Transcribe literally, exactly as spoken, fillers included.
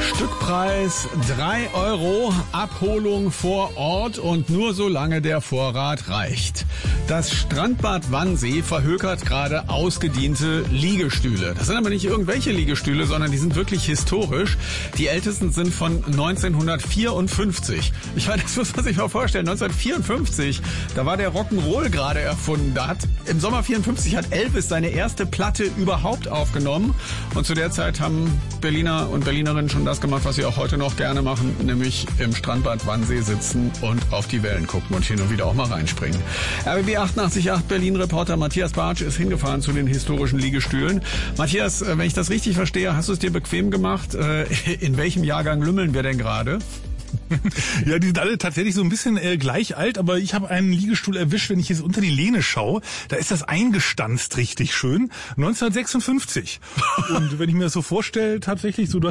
Stückpreis drei Euro, Abholung vor Ort und nur solange der Vorrat reicht. Das Strandbad Wannsee verhökert gerade ausgediente Liegestühle. Das sind aber nicht irgendwelche Liegestühle, sondern die sind wirklich historisch. Die ältesten sind von neunzehnhundertvierundfünfzig. Ich meine, das muss man sich mal vorstellen. neunzehnhundertvierundfünfzig, da war der Rock'n'Roll gerade erfunden. Da hat im Sommer vierundfünfzig hat Elvis seine erste Platte überhaupt aufgenommen. Und zu der Zeit haben Berliner und Berlinerinnen schon das gemacht, was sie auch heute noch gerne machen, nämlich im Strandbad Wannsee sitzen und auf die Wellen gucken und hin und wieder auch mal reinspringen. R B B achtundachtzig Komma acht Berlin-Reporter Matthias Bartsch ist hingefahren zu den historischen Liegestühlen. Matthias, wenn ich das richtig verstehe, hast du es dir bequem gemacht? In welchem Jahrgang lümmeln wir denn gerade? Ja, die sind alle tatsächlich so ein bisschen äh, gleich alt, aber ich habe einen Liegestuhl erwischt, wenn ich jetzt unter die Lehne schaue, da ist das eingestanzt richtig schön. neunzehnhundertsechsundfünfzig. Und wenn ich mir das so vorstelle, tatsächlich so,